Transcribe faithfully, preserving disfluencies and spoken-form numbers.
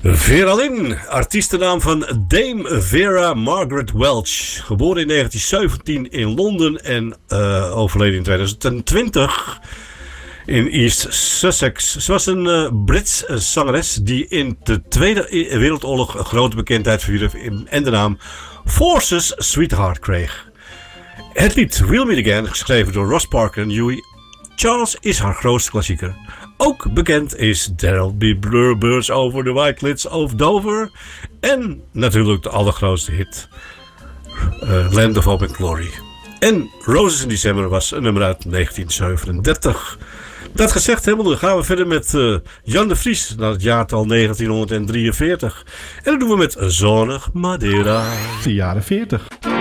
Vera Lynn, artiestennaam van Dame Vera Margaret Welch. Geboren in negentien zeventien in Londen en uh, overleden in twintig twintig in East Sussex. Ze was een uh, Brits uh, zangeres die in de Tweede Wereldoorlog een grote bekendheid verwierf en de naam Forces Sweetheart kreeg. Het lied We'll Meet Again, geschreven door Ross Parker en Huey Charles, is haar grootste klassieker. Ook bekend is There'll Be Bluebirds Over the White Cliffs of Dover. En natuurlijk de allergrootste hit, uh, Land of Hope and Glory. En Roses in December was een nummer uit negentien zevenendertig. Dat gezegd hebbende, dan gaan we verder met uh, Jan de Vries naar het jaartal negentien drieënveertig. En dat doen we met Zonnig Madeira. De jaren veertig.